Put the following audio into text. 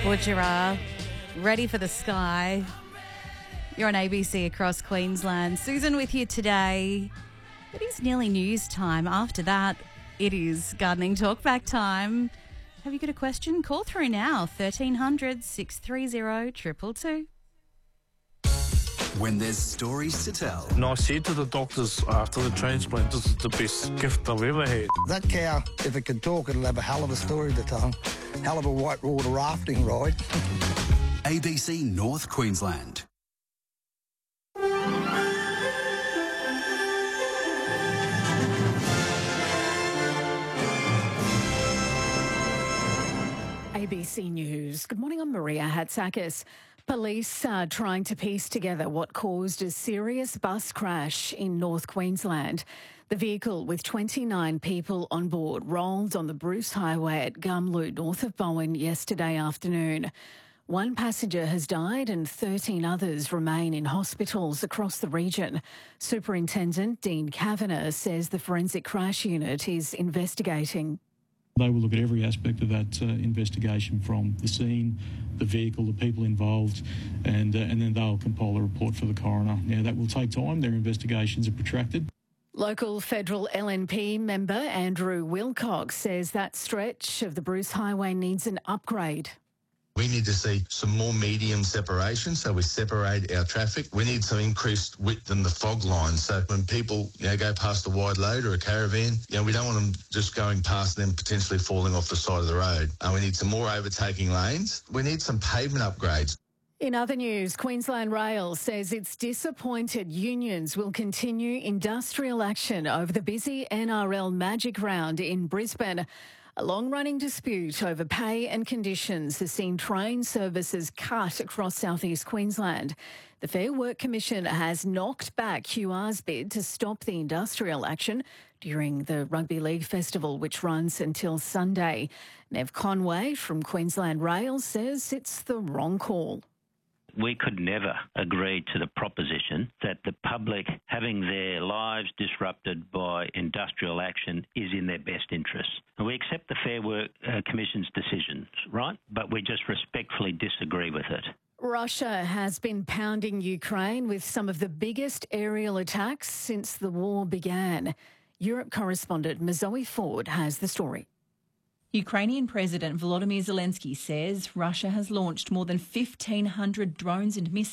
Butchera, ready for the sky. You're on ABC across Queensland. Susan with you today. It is nearly news time. After that, it is gardening talkback time. Have you got a question? Call through now, 1300 630 222. When there's stories to tell. And I said to the doctors after the transplant, this is the best gift I've ever had. That cow, if it could talk, it'll have a hell of a story to tell. Hell of a whitewater rafting ride. ABC North Queensland. ABC News. Good morning, I'm Maria Hatzakis. Police are trying to piece together what caused a serious bus crash in North Queensland. The vehicle with 29 people on board rolled on the Bruce Highway at Gumlu, north of Bowen, yesterday afternoon. One passenger has died and 13 others remain in hospitals across the region. Superintendent Dean Kavanagh says the Forensic Crash Unit is investigating. They will look at every aspect of that investigation, from the scene, the vehicle, the people involved, and then they'll compile a report for the coroner. Now, that will take time. Their investigations are protracted. Local federal LNP member Andrew Wilcox says that stretch of the Bruce Highway needs an upgrade. We need to see some more medium separation, so we separate our traffic. We need some increased width in the fog line, so when people go past a wide load or a caravan, we don't want them just going past them potentially falling off the side of the road. We need some more overtaking lanes. We need some pavement upgrades. In other news, Queensland Rail says it's disappointed unions will continue industrial action over the busy NRL Magic Round in Brisbane. A long-running dispute over pay and conditions has seen train services cut across southeast Queensland. The Fair Work Commission has knocked back QR's bid to stop the industrial action during the Rugby League Festival, which runs until Sunday. Nev Conway from Queensland Rail says it's the wrong call. We could never agree to the proposition that the public having their lives disrupted by industrial action is in their best interest. We accept the Fair Work Commission's decisions, right? But we just respectfully disagree with it. Russia has been pounding Ukraine with some of the biggest aerial attacks since the war began. Europe correspondent Mazoe Ford has the story. Ukrainian President Volodymyr Zelensky says Russia has launched more than 1,500 drones and missiles